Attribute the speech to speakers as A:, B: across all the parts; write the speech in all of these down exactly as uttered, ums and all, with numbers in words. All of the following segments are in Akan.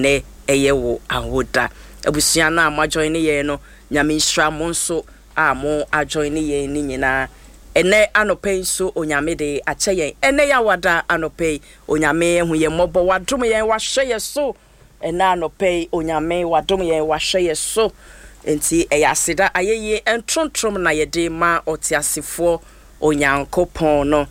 A: ene eye wo ahoda abusua na ma join ye no nyame nhira mo nso a mo ajoin ye ni nyina ene anope nso onyame de ache yen ene ya wada anope onyame hu ye mobo wadom yen wa hwe ye so ene anope onyame wadom yen wa hwe ye so enti eya aseda ayeye entrontrom na ye de ma otiasefo onyankopon no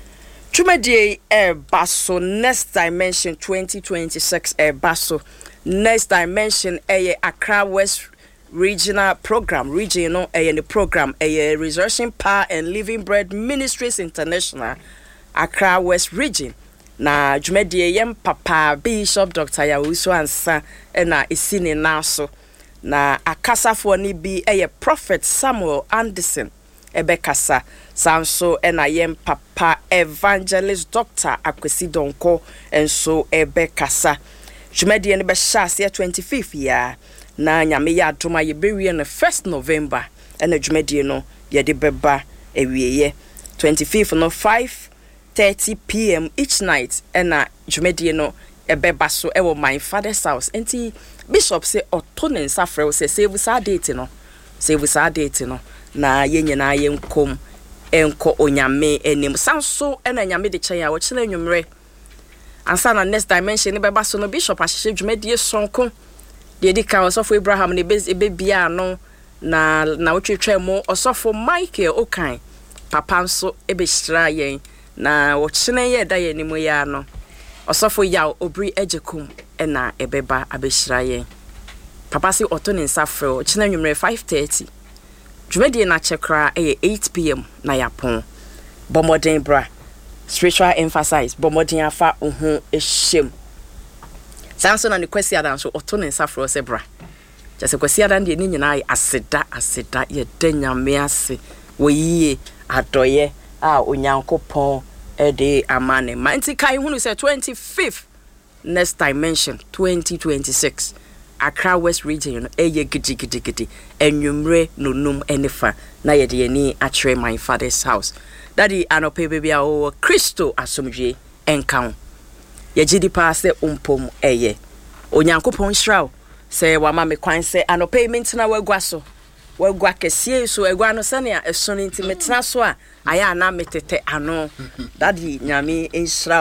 A: Tumedie e baso next dimension twenty twenty-six e baso next dimension e Accra West Regional Program regional e the program e Resurrection Power and Living Bread Ministries International Accra West Region na Tumedie yem papa Bishop Doctor Yawusu Ansa e na isini naso na akasafo ni bi e Prophet Samuel Anderson Ebekasa Sanso ena yem papa Evangelist Doctor Akwesi Donko enso Ebekasa Jumedi ene be shase twenty-fifth ya na nyame ya adoma ye bewie no first November ena jumedi no ye de beba ewieye twenty-fifth no five thirty p m each night ena jumedi no ebeba so ewo my father's house enti bishop say otonen safre say save sa date no save sa date no na yenyina yenkom enko onyame enim sanso ena nyame de kyen ya wo kile nwumre ansa na next dimension ne beba so no bishop ahye dwumadie sonko de di kan osofo Abraham ne be bia no na na wotwetwa mu osofo Michael Okan papa nso ebe hira yen na wo kile ye da ye nimu ya no osofo yaw obri ejekum ena ebeba abehira yen papa si oto ne nsafre o kile nwumre five thirty Jumedi na chekra e eight p m na yapon bomodin bra spiritual emphasize bomodin afa ohu ehiem sanso na ne kwesi adan so oto ne nsafro se bra jase kwesi adan de ni nyina aseda aseda ye danyame ase woyiye adoye a onyankopon e de amane manti kai hunu se twenty-fifth next dimension twenty twenty-six Accra West Region eye gidi gidi gidi enwumre nonum enefa na ye de yani atre my father's house daddy anope baby a o Kristo asomdwe enkan ye gidi pa se umpom eye onyankopon hraw se wa ma me kwan se anope mentina wagwa so wagwa kesie so egwa no se ne eso ne ntimetena so a aya na metete ano daddy nyame enhra